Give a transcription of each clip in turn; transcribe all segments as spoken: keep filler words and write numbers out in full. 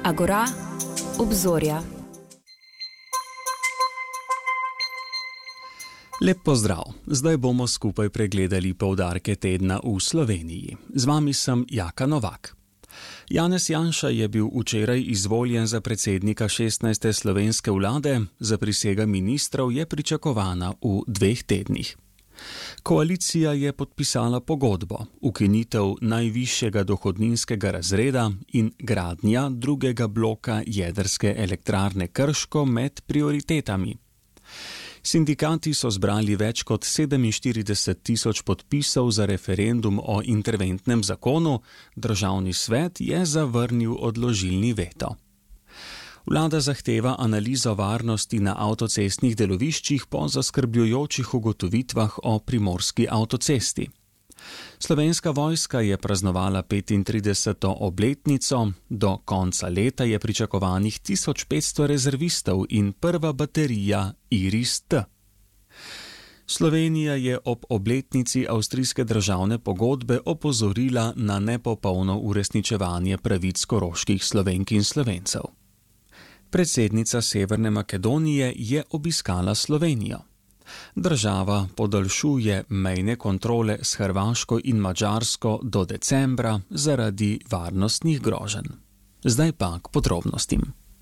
Agora, obzorja. Lep pozdrav. Zdaj bomo skupaj pregledali poudarke tedna v Sloveniji. Z vami sem Jaka Novak. Janez Janša je bil včeraj izvoljen za predsednika šestnajste slovenske vlade, zaprisega ministrov je pričakovana v dveh tednih. Koalicija je podpisala pogodbo, ukinitev najvišjega dohodninskega razreda in gradnja drugega bloka jedrske elektrarne Krško med prioritetami. Sindikati so zbrali več kot sedeminštirideset tisoč podpisov za referendum o interventnem zakonu, državni svet je zavrnil odložilni veto. Vlada zahteva analizo varnosti na avtocestnih deloviščih po zaskrbljujočih ugotovitvah o primorski avtocesti. Slovenska vojska je praznovala petintrideseto obletnico, do konca leta je pričakovanih tisoč petsto rezervistov in prva baterija Iris-T. Slovenija je ob obletnici avstrijske državne pogodbe opozorila na nepopolno uresničevanje pravic koroških Slovenk in Slovencev. Predsednica Severne Makedonije je obiskala Slovenijo. Država podaljšuje mejne kontrole s Hrvaško in Madžarsko do decembra zaradi varnostnih groženj. Zdaj pa k podrobnostim.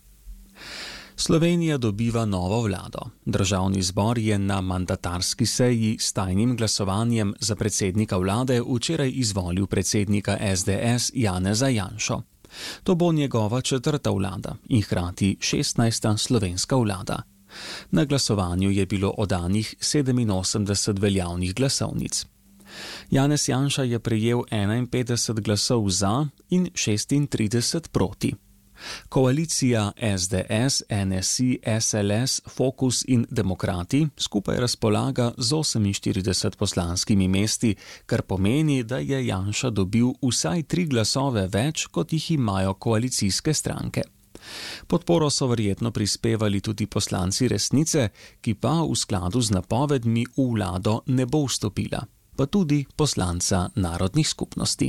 Slovenija dobiva novo vlado. Državni zbor je na mandatarski seji s tajnim glasovanjem za predsednika vlade včeraj izvolil predsednika es de es Janeza Janšo. To bo njegova četrta vlada in hkrati šestnajsta slovenska vlada. Na glasovanju je bilo oddanih sedeminosemdeset veljavnih glasovnic. Janez Janša je prejel enainpetdeset glasov za in šestintrideset proti. Koalicija es de es, en es i, es el es, Fokus in Demokrati skupaj razpolaga z oseminštirideset poslanskimi mesti, kar pomeni, da je Janša dobil vsaj tri glasove več, kot jih imajo koalicijske stranke. Podporo so verjetno prispevali tudi poslanci Resnice, ki pa v skladu z napovedmi v vlado ne bo vstopila, pa tudi poslanca narodnih skupnosti.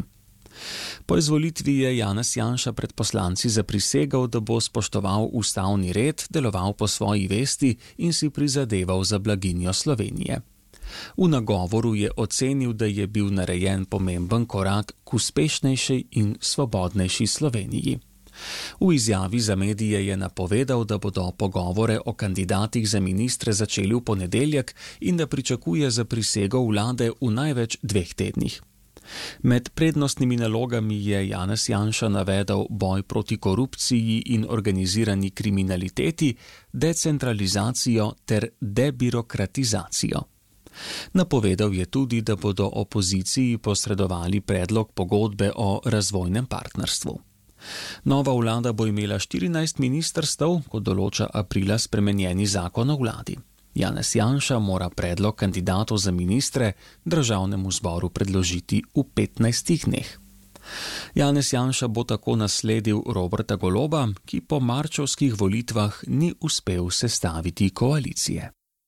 Po izvolitvi je Janez Janša pred poslanci zaprisegal, da bo spoštoval ustavni red, deloval po svoji vesti in si prizadeval za blaginjo Slovenije. V nagovoru je ocenil, da je bil narejen pomemben korak k uspešnejši in svobodnejši Sloveniji. V izjavi za medije je napovedal, da bodo pogovore o kandidatih za ministre začeli v ponedeljek in da pričakuje zaprisego vlade v največ dveh tednih. Med prednostnimi nalogami je Janez Janša navedel boj proti korupciji in organizirani kriminaliteti, decentralizacijo ter debirokratizacijo. Napovedal je tudi, da bodo opoziciji posredovali predlog pogodbe o razvojnem partnerstvu. Nova vlada bo imela štirinajst ministrstev, kot določa aprila spremenjeni zakon o vladi. Janez Janša mora predlog kandidatov za ministre državnemu zboru predložiti v petnajstih dneh. Janez Janša bo tako nasledil Roberta Goloba, ki po marčevskih volitvah ni uspel sestaviti koalicije.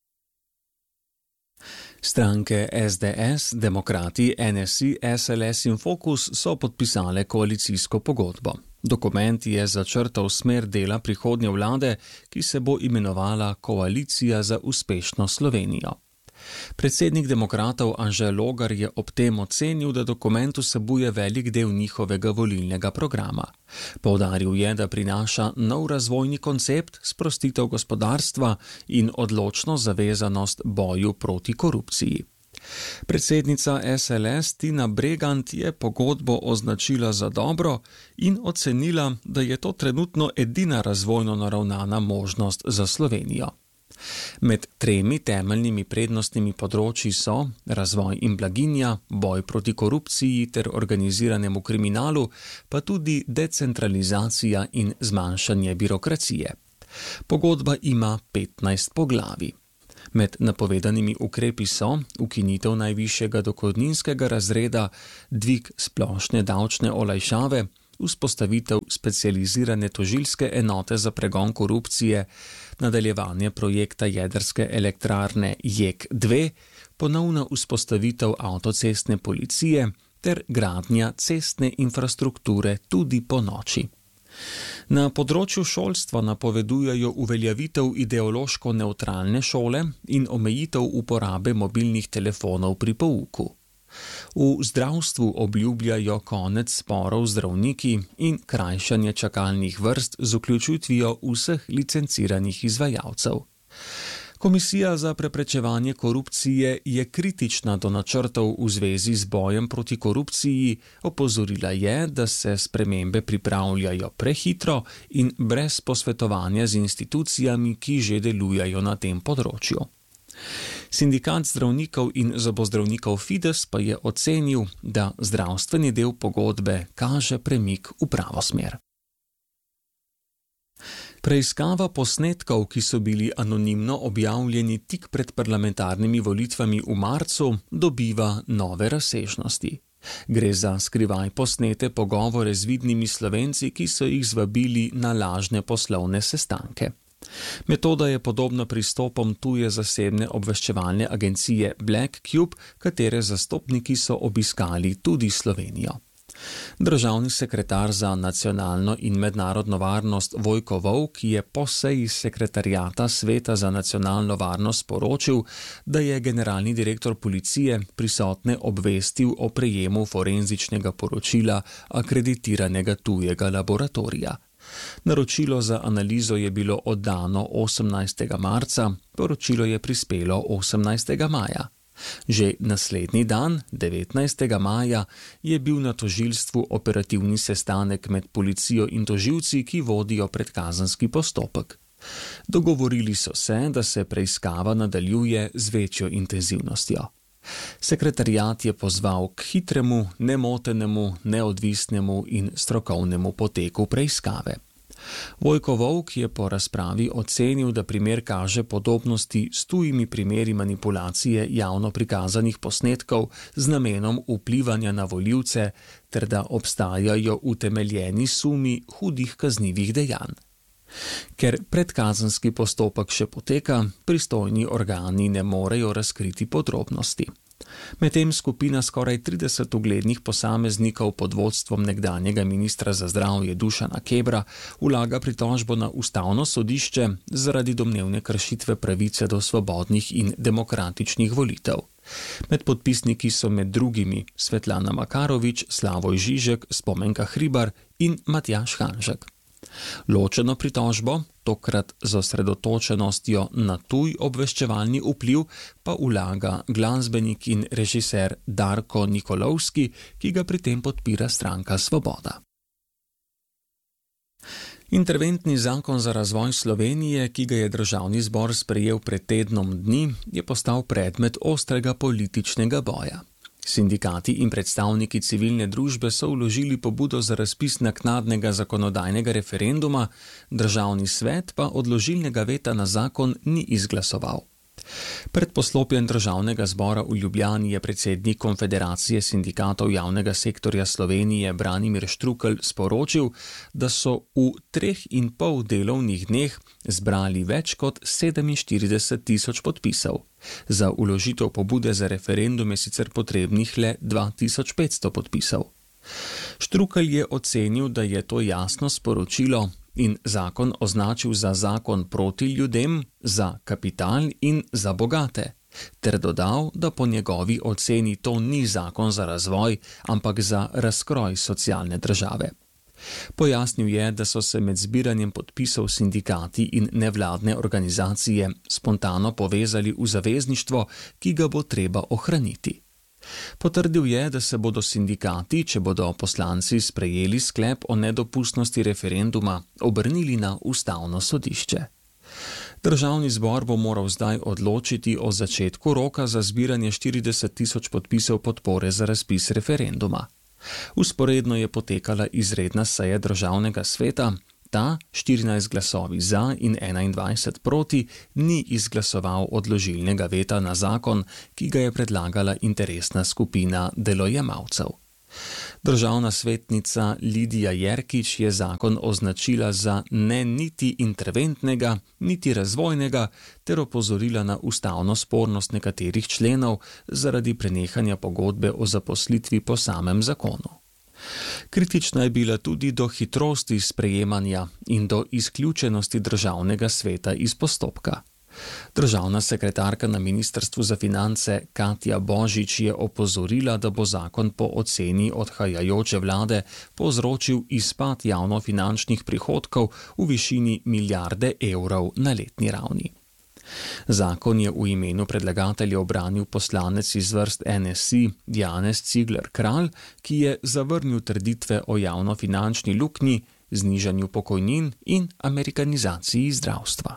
Stranke es de es, Demokrati, en es i, es el es in Fokus so podpisale koalicijsko pogodbo. Dokument je začrtal smer dela prihodnje vlade, ki se bo imenovala Koalicija za uspešno Slovenijo. Predsednik demokratov Anže Logar je ob tem ocenil, da dokument vsebuje velik del njihovega volilnega programa. Poudaril je, da prinaša nov razvojni koncept, sprostitev gospodarstva in odločno zavezanost boju proti korupciji. Predsednica es el es Tina Bregant je pogodbo označila za dobro in ocenila, da je to trenutno edina razvojno naravnana možnost za Slovenijo. Med tremi temeljnimi prednostnimi področji so razvoj in blaginja, boj proti korupciji ter organiziranemu kriminalu, pa tudi decentralizacija in zmanjšanje birokracije. Pogodba ima petnajst poglavij. Med napovedanimi ukrepi so ukinitev najvišjega dohodninskega razreda, dvig splošne davčne olajšave, vzpostavitev specializirane tožilske enote za pregon korupcije, nadaljevanje projekta jedrske elektrarne J E K dve, ponovna vzpostavitev avtocestne policije ter gradnja cestne infrastrukture tudi po noči. Na področju šolstva napovedujejo uveljavitev ideološko nevtralne šole in omejitev uporabe mobilnih telefonov pri pouku. V zdravstvu obljubljajo konec sporov z zdravniki in krajšanje čakalnih vrst z vključitvijo vseh licenciranih izvajalcev. Komisija za preprečevanje korupcije je kritična do načrtov v zvezi z bojem proti korupciji, opozorila je, da se spremembe pripravljajo prehitro in brez posvetovanja z institucijami, ki že delujejo na tem področju. Sindikat zdravnikov in zobozdravnikov Fides pa je ocenil, da zdravstveni del pogodbe kaže premik v pravo smer. Preiskava posnetkov, ki so bili anonimno objavljeni tik pred parlamentarnimi volitvami v marcu, dobiva nove razsežnosti. Gre za skrivaj posnete pogovore z vidnimi Slovenci, ki so jih zvabili na lažne poslovne sestanke. Metoda je podobna pristopom tuje zasebne obveščevalne agencije Black Cube, katere zastopniki so obiskali tudi Slovenijo. Državni sekretar za nacionalno in mednarodno varnost Vojko Volk je po seji sekretarijata Sveta za nacionalno varnost poročil, da je generalni direktor policije prisotne obvestil o prejemu forenzičnega poročila akreditiranega tujega laboratorija. Naročilo za analizo je bilo oddano osemnajstega marca, poročilo je prispelo osemnajstega maja. Že naslednji dan, devetnajstega maja, je bil na tožilstvu operativni sestanek med policijo in tožilci, ki vodijo predkazenski postopek. Dogovorili so se, da se preiskava nadaljuje z večjo intenzivnostjo. Sekretariat je pozval k hitremu, nemotenemu, neodvisnemu in strokovnemu poteku preiskave. Vojko Volk je po razpravi ocenil, da primer kaže podobnosti s tujimi primeri manipulacije javno prikazanih posnetkov z namenom vplivanja na volivce ter da obstajajo utemeljeni sumi hudih kaznivih dejanj. Ker predkazenski postopek še poteka, pristojni organi ne morejo razkriti podrobnosti. Medtem skupina skoraj trideset uglednih posameznikov pod vodstvom nekdanjega ministra za zdravje Dušana Kebra vlaga pritožbo na ustavno sodišče zaradi domnevne kršitve pravice do svobodnih in demokratičnih volitev. Med podpisniki so med drugimi Svetlana Makarovič, Slavoj Žižek, Spomenka Hribar in Matjaž Hanžek. Ločeno pritožbo, tokrat z osredotočenostjo na tuj obveščevalni vpliv, pa vlaga glasbenik in režiser Darko Nikolovski, ki ga pri tem podpira stranka Svoboda. Interventni zakon za razvoj Slovenije, ki ga je Državni zbor sprejel pred tednom dni, je postal predmet ostrega političnega boja. Sindikati in predstavniki civilne družbe so vložili pobudo za razpis naknadnega zakonodajnega referenduma, Državni svet pa odložilnega veta na zakon ni izglasoval. Pred poslopjem Državnega zbora v Ljubljani je predsednik Konfederacije sindikatov javnega sektorja Slovenije Branimir Štrukelj sporočil, da so v treh in pol delovnih dneh zbrali več kot sedeminštirideset tisoč podpisov. Za vložitev pobude za referendum je sicer potrebnih le dva tisoč petsto podpisov. Štrukelj je ocenil, da je to jasno sporočilo in zakon označil za zakon proti ljudem, za kapital in za bogate, ter dodal, da po njegovi oceni to ni zakon za razvoj, ampak za razkroj socialne države. Pojasnil je, da so se med zbiranjem podpisov sindikati in nevladne organizacije spontano povezali v zavezništvo, ki ga bo treba ohraniti. Potrdil je, da se bodo sindikati, če bodo poslanci sprejeli sklep o nedopustnosti referenduma, obrnili na ustavno sodišče. Državni zbor bo moral zdaj odločiti o začetku roka za zbiranje štirideset tisoč podpisov podpore za razpis referenduma. Vzporedno je potekala izredna seja Državnega sveta, ta štirinajst glasovi za in enaindvajset proti ni izglasoval odložilnega veta na zakon, ki ga je predlagala interesna skupina delojemalcev. Državna svetnica Lidija Jerkič je zakon označila za ne niti interventnega, niti razvojnega, ter opozorila na ustavno spornost nekaterih členov zaradi prenehanja pogodbe o zaposlitvi po samem zakonu. Kritična je bila tudi do hitrosti sprejemanja in do izključenosti državnega sveta iz postopka. Državna sekretarka na Ministrstvu za finance Katja Božič je opozorila, da bo zakon po oceni odhajajoče vlade povzročil izpad javnofinančnih prihodkov v višini milijarde evrov na letni ravni. Zakon je v imenu predlagatelja obranil poslanec iz vrst N S I Janez Cigler Kralj, ki je zavrnil trditve o javnofinančni luknji, znižanju pokojnin in amerikanizaciji zdravstva.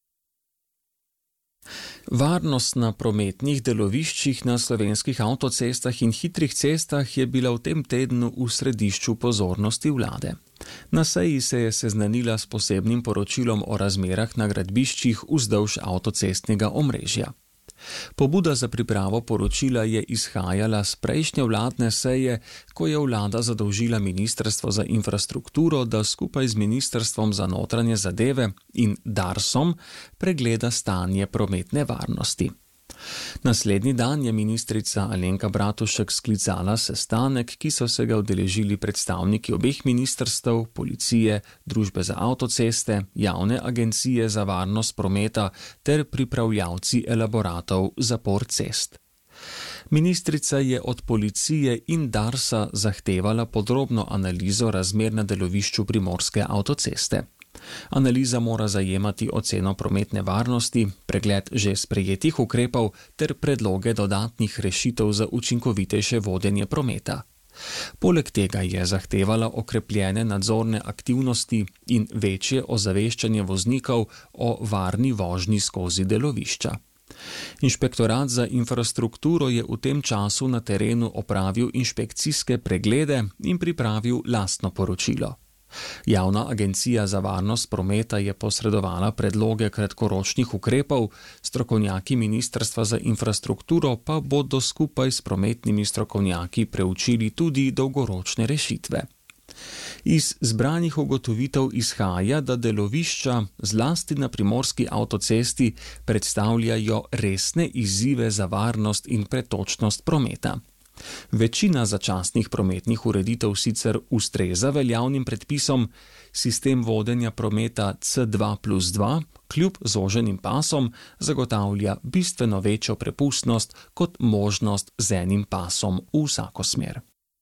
Varnost na prometnih deloviščih na slovenskih avtocestah in hitrih cestah je bila v tem tednu v središču pozornosti vlade. Na seji se je seznanila s posebnim poročilom o razmerah na gradbiščih vzdolž avtocestnega omrežja. Pobuda za pripravo poročila je izhajala z prejšnje vladne seje, ko je vlada zadolžila Ministrstvo za infrastrukturo, da skupaj z Ministrstvom za notranje zadeve in Darsom pregleda stanje prometne varnosti. Naslednji dan je ministrica Alenka Bratušek sklicala sestanek, ki so se ga udeležili predstavniki obeh ministrstev, policije, družbe za avtoceste, javne agencije za varnost prometa ter pripravljavci elaboratov zapor cest. Ministrica je od policije in Darsa zahtevala podrobno analizo razmer na delovišču Primorske avtoceste. Analiza mora zajemati oceno prometne varnosti, pregled že sprejetih ukrepov ter predloge dodatnih rešitev za učinkovitejše vodenje prometa. Poleg tega je zahtevala okrepljene nadzorne aktivnosti in večje ozaveščanje voznikov o varni vožnji skozi delovišča. Inšpektorat za infrastrukturo je v tem času na terenu opravil inšpekcijske preglede in pripravil lastno poročilo. Javna agencija za varnost prometa je posredovala predloge kratkoročnih ukrepov, strokovnjaki Ministrstva za infrastrukturo pa bodo skupaj s prometnimi strokovnjaki preučili tudi dolgoročne rešitve. Iz zbranih ugotovitev izhaja, da delovišča, zlasti na primorski avtocesti, predstavljajo resne izzive za varnost in pretočnost prometa. Večina začasnih prometnih ureditev sicer ustreza veljavnim predpisom, sistem vodenja prometa C dva plus dva kljub zoženim pasom zagotavlja bistveno večjo prepustnost kot možnost z enim pasom v vsako smer.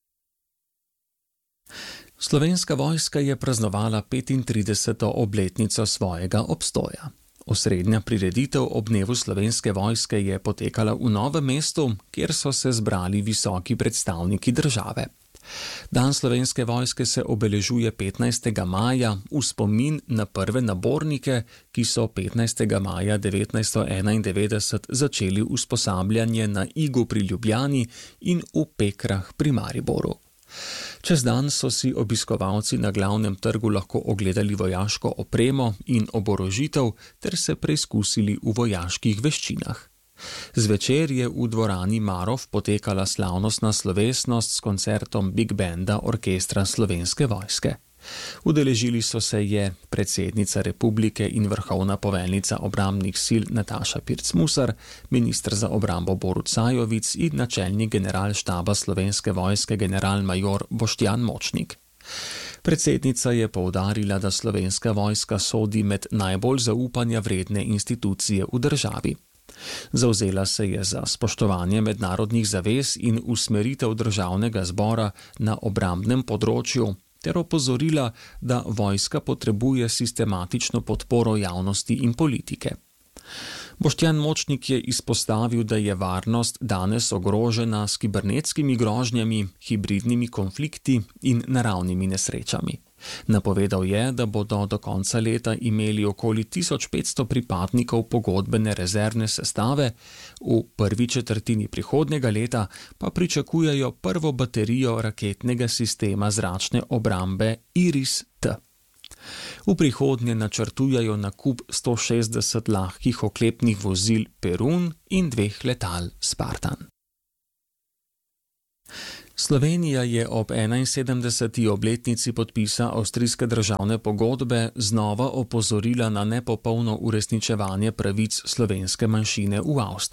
Slovenska vojska je praznovala petintrideseto obletnico svojega obstoja. Osrednja prireditev ob dnevu Slovenske vojske je potekala v Novem mestu, kjer so se zbrali visoki predstavniki države. Dan Slovenske vojske se obeležuje petnajstega maja v spomin na prve nabornike, ki so petnajstega maja devetnajststo enaindevetdeset začeli usposabljanje na Igu pri Ljubljani in v Pekrah pri Mariboru. Čez dan so si obiskovalci na glavnem trgu lahko ogledali vojaško opremo in oborožitev ter se preizkusili v vojaških veščinah. Zvečer je v dvorani Marof potekala slavnostna slovesnost s koncertom Big Banda Orkestra Slovenske vojske. Udeležili so se je predsednica republike in vrhovna poveljnica obrambnih sil Nataša Pirc-Musar, minister za obrambo Borut Sajovic in načelnik generalštaba Slovenske vojske generalmajor Boštjan Močnik. Predsednica je poudarila, da Slovenska vojska sodi med najbolj zaupanja vredne institucije v državi. Zavzela se je za spoštovanje mednarodnih zavez in usmeritev državnega zbora na obrambnem področju, ter opozorila, da vojska potrebuje sistematično podporo javnosti in politike. Boštjan Močnik je izpostavil, da je varnost danes ogrožena s kibernetskimi grožnjami, hibridnimi konflikti in naravnimi nesrečami. Napovedal je, da bodo do konca leta imeli okoli tisoč petsto pripadnikov pogodbene rezervne sestave, v prvi četrtini prihodnjega leta pa pričakujejo prvo baterijo raketnega sistema zračne obrambe IRIS-T. V prihodnje načrtujejo nakup sto šestdeset lahkih oklepnih vozil Perun in dveh letal Spartan. Slovenija je ob enainsedemdeseti obletnici podpisa avstrijske državne pogodbe znova opozorila na nepopolno uresničevanje pravic slovenske manjšine v Avstriji.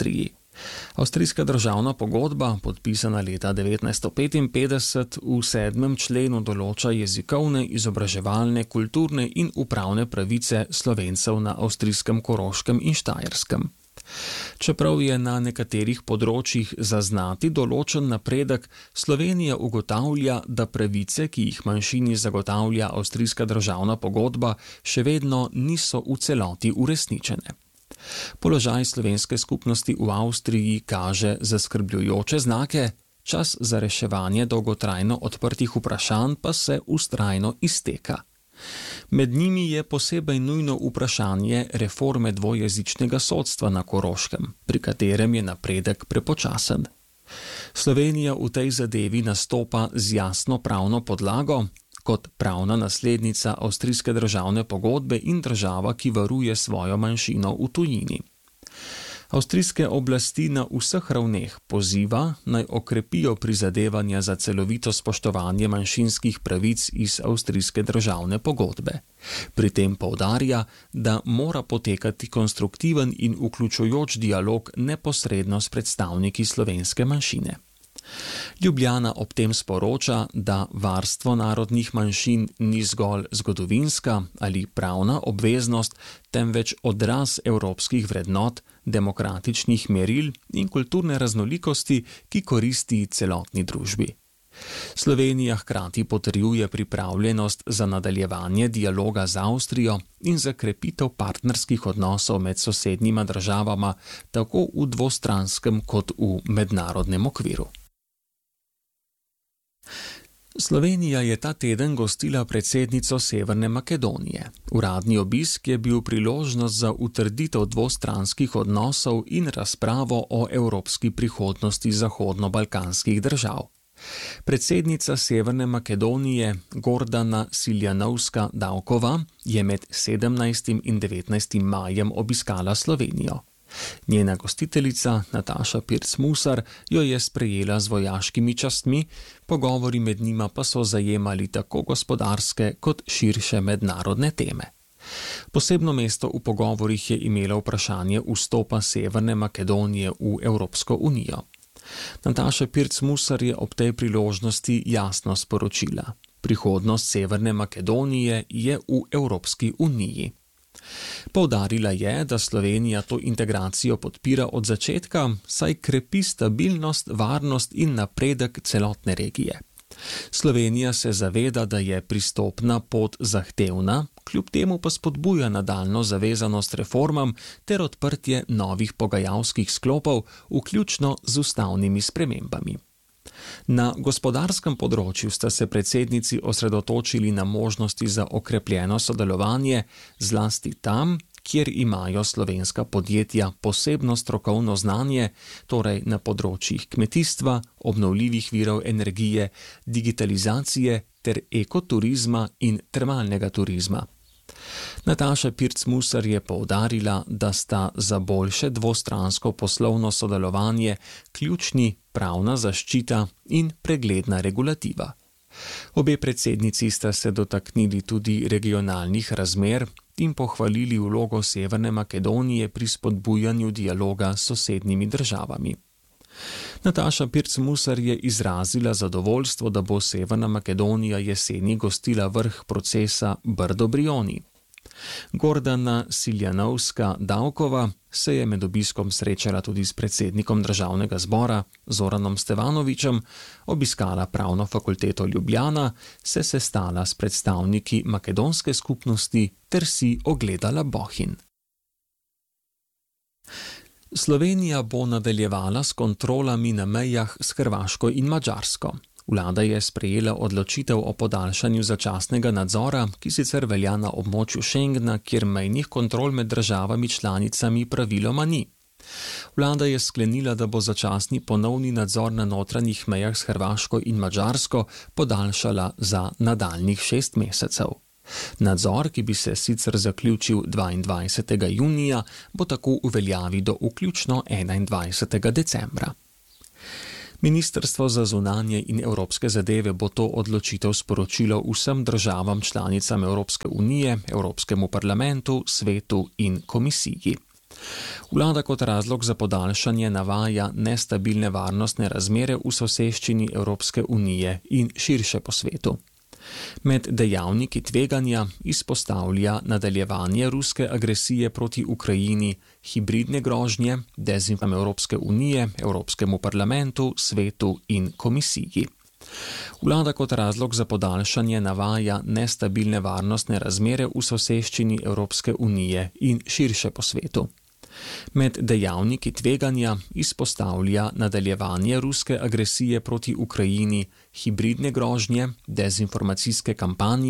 Avstrijska državna pogodba, podpisana leta devetnajststo petinpetdeset, v sedmem členu določa jezikovne, izobraževalne, kulturne in upravne pravice Slovencev na avstrijskem Koroškem in Štajerskem. Čeprav je na nekaterih področjih zaznati določen napredek, Slovenija ugotavlja, da pravice, ki jih manjšini zagotavlja avstrijska državna pogodba, še vedno niso v celoti uresničene. Položaj slovenske skupnosti v Avstriji kaže zaskrbljujoče znake, čas za reševanje dolgotrajno odprtih vprašanj pa se vztrajno izteka. Med njimi je posebej nujno vprašanje reforme dvojezičnega sodstva na Koroškem, pri katerem je napredek prepočasen. Slovenija v tej zadevi nastopa z jasno pravno podlago, kot pravna naslednica avstrijske državne pogodbe in država, ki varuje svojo manjšino v tujini. Avstrijske oblasti na vseh ravneh poziva, naj okrepijo prizadevanja za celovito spoštovanje manjšinskih pravic iz avstrijske državne pogodbe. Pri tem poudarja, da mora potekati konstruktiven in vključujoč dialog neposredno s predstavniki slovenske manjšine. Ljubljana ob tem sporoča, da varstvo narodnih manjšin ni zgolj zgodovinska ali pravna obveznost, temveč odraz evropskih vrednot, demokratičnih meril in kulturne raznolikosti, ki koristi celotni družbi. Slovenija hkrati potrjuje pripravljenost za nadaljevanje dialoga z Avstrijo in za krepitev partnerskih odnosov med sosednjima državama, tako v dvostranskem kot v mednarodnem okviru. Slovenija je ta teden gostila predsednico Severne Makedonije. Uradni obisk je bil priložnost za utrditev dvostranskih odnosov in razpravo o evropski prihodnosti zahodno-balkanskih držav. Predsednica Severne Makedonije Gordana Siljanovska-Davkova je med sedemnajstim in devetnajstim majem obiskala Slovenijo. Njena gostiteljica Nataša Pirc-Musar jo je sprejela z vojaškimi častmi, pogovori med njima pa so zajemali tako gospodarske kot širše mednarodne teme. Posebno mesto v pogovorih je imelo vprašanje vstopa Severne Makedonije v Evropsko unijo. Nataša Pirc-Musar je ob tej priložnosti jasno sporočila: prihodnost Severne Makedonije je v Evropski uniji. Poudarila je, da Slovenija to integracijo podpira od začetka, saj krepi stabilnost, varnost in napredek celotne regije. Slovenija se zaveda, da je pristopna pot zahtevna, kljub temu pa spodbuja nadaljnjo zavezanost reformam ter odprtje novih pogajalskih sklopov, vključno z ustavnimi spremembami. Na gospodarskem področju sta se predsednici osredotočili na možnosti za okrepljeno sodelovanje, zlasti tam, kjer imajo slovenska podjetja posebno strokovno znanje, torej na področjih kmetijstva, obnovljivih virov energije, digitalizacije ter ekoturizma in termalnega turizma. Nataša Pirc-Musar je poudarila, da sta za boljše dvostransko poslovno sodelovanje ključni pravna zaščita in pregledna regulativa. Obe predsednici sta se dotaknili tudi regionalnih razmer in pohvalili vlogo Severne Makedonije pri spodbujanju dialoga s sosednjimi državami. Nataša Pirc-Musar je izrazila zadovoljstvo, da bo Severna Makedonija jeseni gostila vrh procesa Brdo-Brioni. Gordana Siljanovska-Davkova se je med obiskom srečala tudi s predsednikom državnega zbora Zoranom Stevanovićem, obiskala Pravno fakulteto Ljubljana, se sestala s predstavniki makedonske skupnosti ter si ogledala Bohinj. Slovenija bo nadaljevala s kontrolami na mejah s Hrvaško in Madžarsko. Vlada je sprejela odločitev o podaljšanju začasnega nadzora, ki sicer velja na območju Schengena, kjer mejnih kontrol med državami članicami praviloma ni. Vlada je sklenila, da bo začasni ponovni nadzor na notranjih mejah s Hrvaško in Madžarsko podaljšala za nadaljnjih šest mesecev. Nadzor, ki bi se sicer zaključil dvaindvajsetega junija, bo tako v veljavi do vključno enaindvajsetega decembra. Ministrstvo za zunanje in evropske zadeve bo to odločitev sporočilo vsem državam članicam Evropske unije, Evropskemu parlamentu, svetu in komisiji. Vlada kot razlog za podaljšanje navaja nestabilne varnostne razmere v soseščini Evropske unije in širše po svetu. Med dejavniki tveganja izpostavlja nadaljevanje ruske agresije proti Ukrajini, hibridne grožnje, dezinformacije Evropske unije, Evropskemu parlamentu, svetu in komisiji. Vlada kot razlog za podaljšanje navaja nestabilne varnostne razmere v soseščini Evropske unije in širše po svetu. Med dejavniki tveganja izpostavlja nadaljevanje ruske agresije proti Ukrajini, hibridne grožnje, dezinformacijske kampanje